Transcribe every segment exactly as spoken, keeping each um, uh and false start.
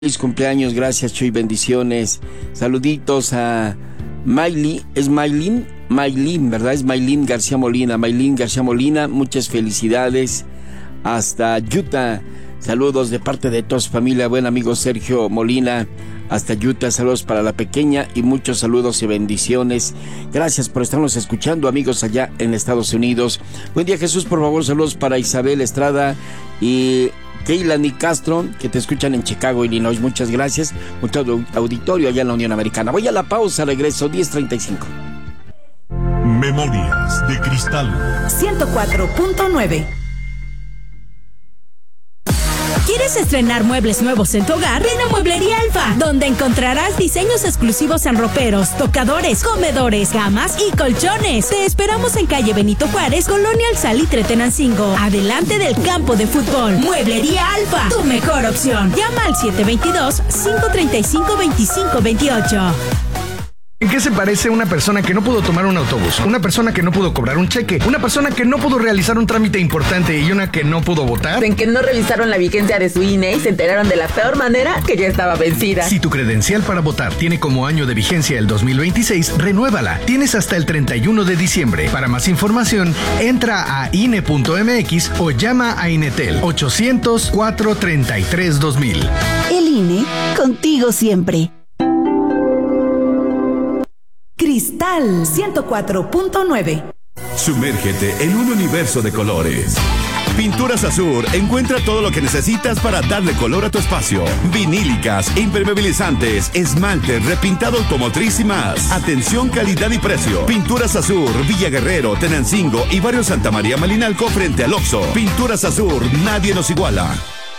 Feliz cumpleaños, gracias Chuy, bendiciones. Saluditos a Maylin, es Maylin, Maylin, ¿verdad? Es Maylin García Molina, Maylin García Molina, muchas felicidades. Hasta Utah, saludos de parte de toda su familia, buen amigo Sergio Molina, hasta Utah, saludos para la pequeña y muchos saludos y bendiciones. Gracias por estarnos escuchando, amigos allá en Estados Unidos. Buen día, Jesús, por favor, saludos para Isabel Estrada y Keilani Castro, que te escuchan en Chicago, Illinois. Muchas gracias. Mucho auditorio allá en la Unión Americana. Voy a la pausa, regreso, diez treinta y cinco. Memorias de Cristal ciento cuatro punto nueve. ¿Quieres estrenar muebles nuevos en tu hogar? Ven a Mueblería Alfa, donde encontrarás diseños exclusivos en roperos, tocadores, comedores, camas y colchones. Te esperamos en calle Benito Juárez, Colonia El Salitre, Tenancingo, adelante del campo de fútbol. Mueblería Alfa, tu mejor opción. Llama al siete dos dos, cinco tres cinco, dos cinco dos ocho. ¿En qué se parece una persona que no pudo tomar un autobús? Una persona que no pudo cobrar un cheque, una persona que no pudo realizar un trámite importante y una que no pudo votar. En que no revisaron la vigencia de su I N E y se enteraron de la peor manera que ya estaba vencida. Si tu credencial para votar tiene como año de vigencia el dos mil veintiséis, renuévala. Tienes hasta el treinta y uno de diciembre. Para más información, entra a I N E punto M X o llama a Inetel ochocientos, cuatrocientos treinta y tres, dos mil. El I N E, contigo siempre. Cristal ciento cuatro punto nueve. Sumérgete en un universo de colores. Pinturas Azur encuentra todo lo que necesitas para darle color a tu espacio. Vinílicas, impermeabilizantes, esmaltes, repintado automotriz y más. Atención, calidad y precio. Pinturas Azur, Villa Guerrero, Tenancingo y Barrio Santa María Malinalco frente al Oxxo. Pinturas Azur, nadie nos iguala.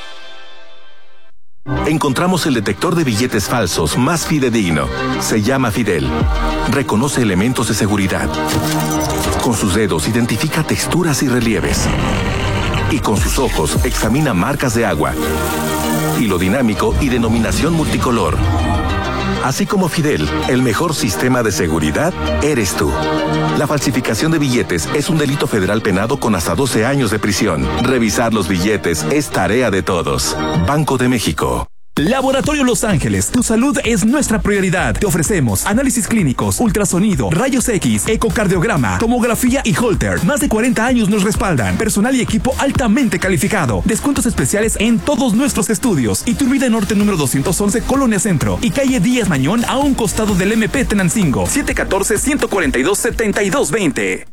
Encontramos el detector de billetes falsos más fidedigno. Se llama Fidel. Reconoce elementos de seguridad. Con sus dedos identifica texturas y relieves. Y con sus ojos examina marcas de agua, hilo dinámico y denominación multicolor. Así como Fidel, el mejor sistema de seguridad eres tú. La falsificación de billetes es un delito federal penado con hasta doce años de prisión. Revisar los billetes es tarea de todos. Banco de México. Laboratorio Los Ángeles, tu salud es nuestra prioridad. Te ofrecemos análisis clínicos, ultrasonido, rayos X, ecocardiograma, tomografía y Holter. Más de cuarenta años nos respaldan. Personal y equipo altamente calificado. Descuentos especiales en todos nuestros estudios. Iturbide Norte número doscientos once, Colonia Centro. Y calle Díaz Mañón a un costado del M P Tenancingo. siete uno cuatro, uno cuatro dos, siete dos dos cero.